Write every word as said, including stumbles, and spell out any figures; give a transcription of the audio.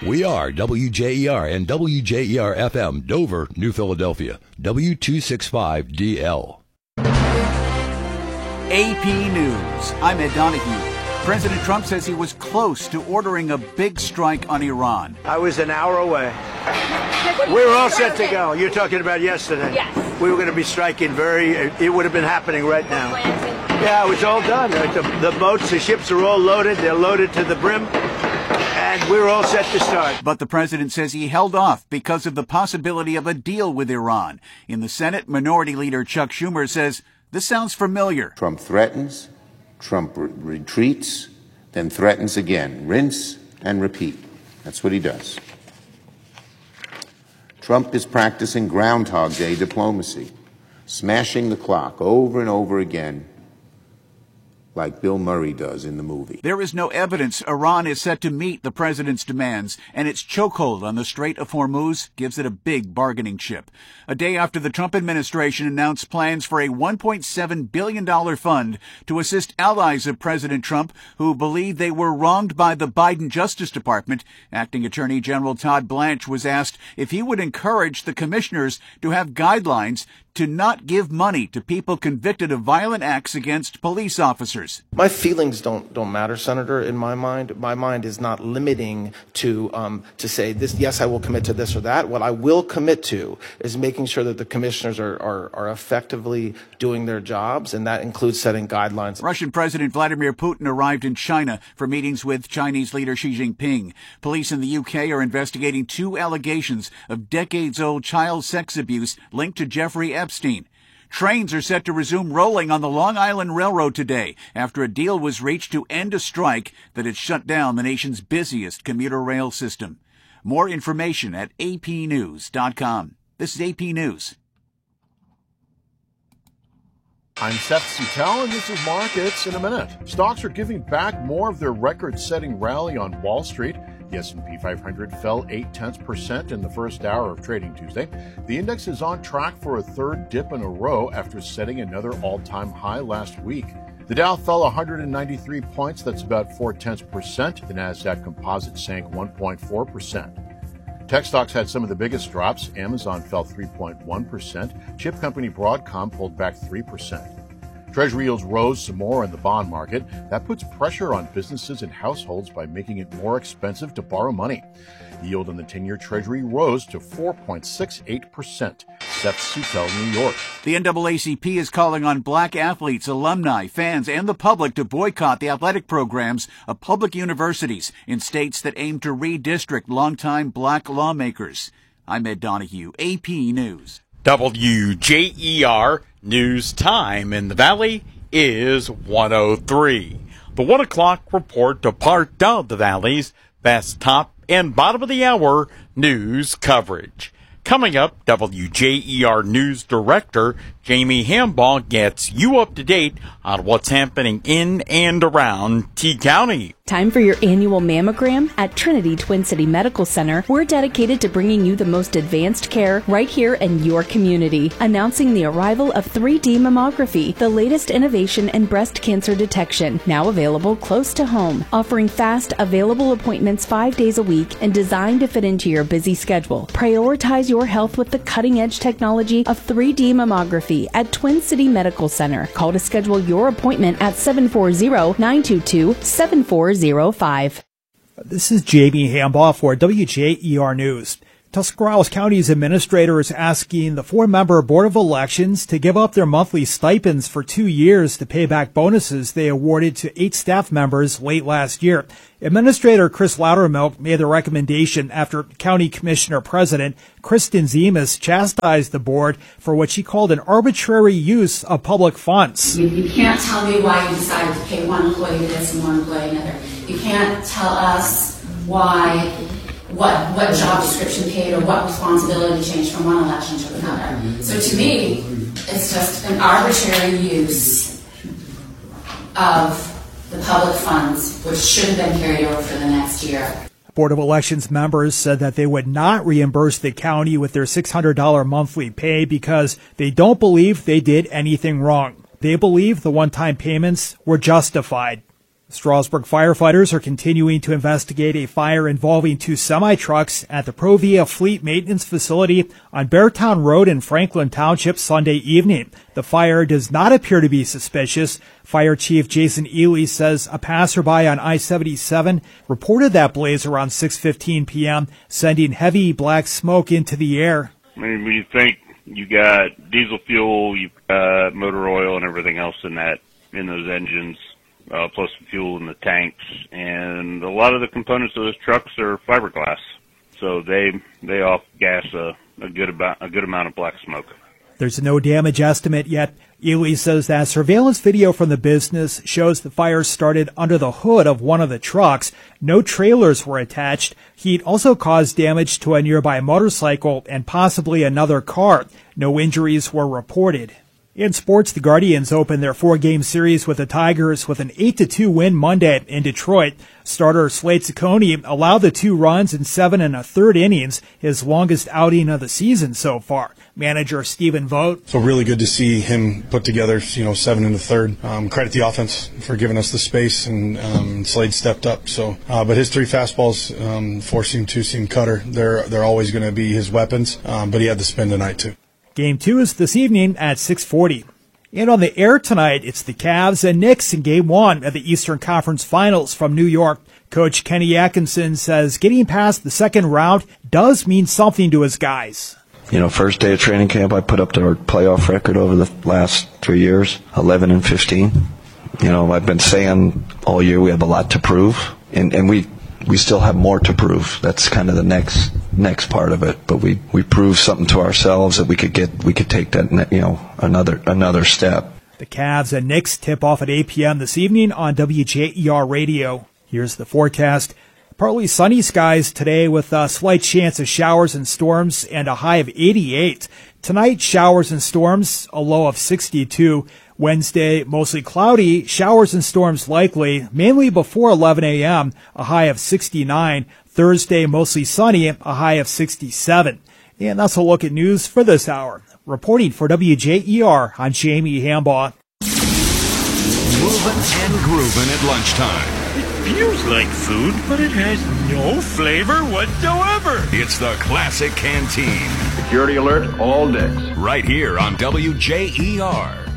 We are W J E R and W J E R F M, Dover, New Philadelphia, W two sixty-five D L. A P News. I'm Ed Donahue. President Trump says he was close to ordering a big strike on Iran. I was an hour away. We were all set to go. You're talking about yesterday. Yes. We were going to be striking very, it would have been happening right now. Yeah, it was all done. The, the boats, the ships are all loaded. They're loaded to the brim. And we were all set to start. But the president says he held off because of the possibility of a deal with Iran. In the Senate, Minority Leader Chuck Schumer says this sounds familiar. Trump threatens, Trump re- retreats, then threatens again. Rinse and repeat. That's what he does. Trump is practicing Groundhog Day diplomacy, smashing the clock over and over again, like Bill Murray does in the movie. There is no evidence Iran is set to meet the president's demands, and its chokehold on the Strait of Hormuz gives it a big bargaining chip. A day after the Trump administration announced plans for a one point seven billion dollars fund to assist allies of President Trump who believe they were wronged by the Biden Justice Department, Acting Attorney General Todd Blanche was asked if he would encourage the commissioners to have guidelines to not give money to people convicted of violent acts against police officers. My feelings don't don't matter, Senator, in my mind. My mind is not limiting to um, to say this, yes, I will commit to this or that. What I will commit to is making sure that the commissioners are, are, are effectively doing their jobs, and that includes setting guidelines. Russian President Vladimir Putin arrived in China for meetings with Chinese leader Xi Jinping. Police in the U K are investigating two allegations of decades-old child sex abuse linked to Jeffrey Epstein. Trains are set to resume rolling on the Long Island Railroad today after a deal was reached to end a strike that had shut down the nation's busiest commuter rail system. More information at A P news dot com. This is A P News. I'm Seth Sutell, and this is Markets in a Minute. Stocks are giving back more of their record-setting rally on Wall Street. The S and P five hundred fell eight tenths percent in the first hour of trading Tuesday. The index is on track for a third dip in a row after setting another all-time high last week. The Dow fell one hundred ninety-three points, that's about four tenths percent. The Nasdaq Composite sank one point four percent. Tech stocks had some of the biggest drops. Amazon fell three point one percent. Chip company Broadcom pulled back three percent. Treasury yields rose some more in the bond market. That puts pressure on businesses and households by making it more expensive to borrow money. The yield on the ten-year Treasury rose to four point six eight percent. Seth Sutell, New York. The N double A C P is calling on black athletes, alumni, fans, and the public to boycott the athletic programs of public universities in states that aim to redistrict longtime black lawmakers. I'm Ed Donahue, A P News. W J E R News time in the Valley is one oh three. The one o'clock report to part of the Valley's best top and bottom of the hour news coverage. Coming up, W J E R News Director Jamie Hambaugh gets you up to date on what's happening in and around T County. Time for your annual mammogram? At Trinity Twin City Medical Center, we're dedicated to bringing you the most advanced care right here in your community. Announcing the arrival of three D mammography, the latest innovation in breast cancer detection, now available close to home. Offering fast, available appointments five days a week and designed to fit into your busy schedule. Prioritize your health with the cutting-edge technology of three D mammography at Twin City Medical Center. Call to schedule your appointment at seven four zero, nine two two, seven four zero five. This is Jamie Hambaugh for W J E R News. Tuscarawas County's administrator is asking the four-member Board of Elections to give up their monthly stipends for two years to pay back bonuses they awarded to eight staff members late last year. Administrator Chris Loudermilk made the recommendation after County Commissioner President Kristen Zemas chastised the board for what she called an arbitrary use of public funds. You, you can't tell me why you decided to pay one employee this and one employee another. You can't tell us why what what job description paid or what responsibility changed from one election to another. So to me, it's just an arbitrary use of the public funds, which should have been carried over for the next year. Board of Elections members said that they would not reimburse the county with their six hundred dollars monthly pay because they don't believe they did anything wrong. They believe the one-time payments were justified. Strasburg firefighters are continuing to investigate a fire involving two semi-trucks at the Provia Fleet Maintenance Facility on Beartown Road in Franklin Township Sunday evening. The fire does not appear to be suspicious. Fire Chief Jason Ely says a passerby on I seventy-seven reported that blaze around six fifteen p.m., sending heavy black smoke into the air. I mean, when you think you got diesel fuel, you've got motor oil and everything else in that, in those engines, Uh, plus fuel in the tanks, and a lot of the components of those trucks are fiberglass, so they they off gas a, a good about a good amount of black smoke. There's no damage estimate yet. Ely says that surveillance video from the business shows the fire started under the hood of one of the trucks. No trailers were attached. Heat also caused damage to a nearby motorcycle and possibly another car. No injuries were reported. In sports, the Guardians opened their four-game series with the Tigers with an eight to two win Monday in Detroit. Starter Slade Ciccone allowed the two runs in seven and a third innings, his longest outing of the season so far. Manager Stephen Vogt. So really good to see him put together, you know, seven in the third. Um, credit the offense for giving us the space, and um, Slade stepped up. So, uh, but his three fastballs, um, four-seam, two-seam cutter, they're they're always going to be his weapons. Um, but he had the spin tonight too. Game two is this evening at six forty. And on the air tonight, it's the Cavs and Knicks in Game one of the Eastern Conference Finals from New York. Coach Kenny Atkinson says getting past the second round does mean something to his guys. You know, first day of training camp, I put up our playoff record over the last three years, eleven and fifteen. You know, I've been saying all year we have a lot to prove, and, and we we still have more to prove. That's kind of the next next part of it. But we we proved something to ourselves that we could get we could take that, you know, another another step. The Cavs and Knicks tip off at eight p.m. this evening on W J E R Radio. Here's the forecast. Partly sunny skies today with a slight chance of showers and storms and a high of eighty-eight. Tonight, showers and storms, a low of sixty-two. Wednesday, mostly cloudy, showers and storms likely, mainly before eleven a.m., a high of sixty-nine. Thursday, mostly sunny, a high of sixty-seven. And that's a look at news for this hour. Reporting for W J E R, I'm Jamie Hambaugh. Moving and grooving at lunchtime. It feels like food, but it has no flavor whatsoever. It's the Classic Canteen. Security alert, all decks. Right here on W J E R.